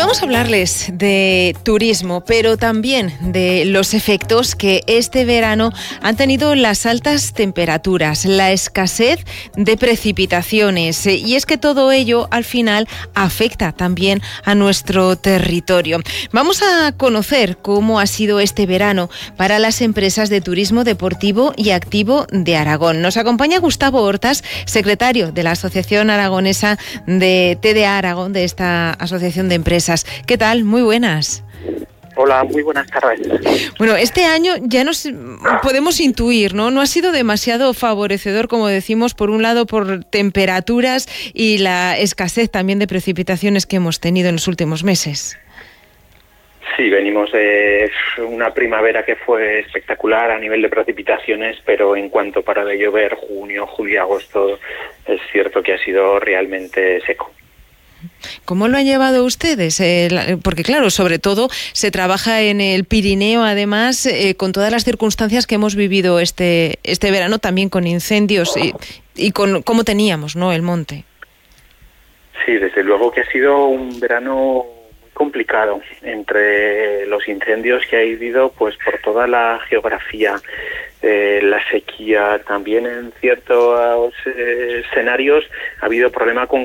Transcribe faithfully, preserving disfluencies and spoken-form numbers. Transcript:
Vamos a hablarles de turismo, pero también de los efectos que este verano han tenido las altas temperaturas, la escasez de precipitaciones, y es que todo ello al final afecta también a nuestro territorio. Vamos a conocer cómo ha sido este verano para las empresas de turismo deportivo y activo de Aragón. Nos acompaña Gustavo Hortas, secretario de la Asociación Aragonesa de T D A Aragón, de esta asociación de empresas. ¿Qué tal? Muy buenas. Hola, muy buenas tardes. Bueno, este año ya nos podemos intuir, ¿no? No ha sido demasiado favorecedor, como decimos, por un lado por temperaturas y la escasez también de precipitaciones que hemos tenido en los últimos meses. Sí, venimos de una primavera que fue espectacular a nivel de precipitaciones, pero en cuanto para de llover, junio, julio, agosto, es cierto que ha sido realmente seco. ¿Cómo lo han llevado ustedes? Eh, porque claro, sobre todo se trabaja en el Pirineo, además, eh, con todas las circunstancias que hemos vivido este este verano, también con incendios y, y con cómo teníamos, ¿no?, el monte. Sí, desde luego que ha sido un verano muy complicado, entre los incendios que ha habido, pues por toda la geografía, eh, la sequía, también en ciertos eh, escenarios ha habido problema con